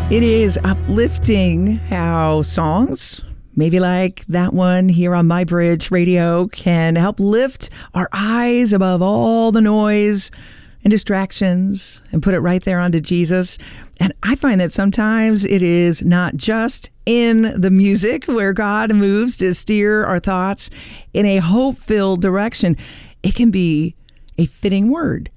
It is uplifting how songs, maybe like that one here on My Bridge Radio, can help lift our eyes above all the noise and distractions and put it right there onto Jesus. And I find that sometimes it is not just in the music where God moves to steer our thoughts in a hope-filled direction. It can be a fitting word